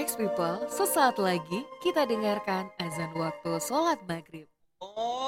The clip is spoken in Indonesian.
Next people, sesaat lagi kita dengarkan azan waktu sholat maghrib. Oh,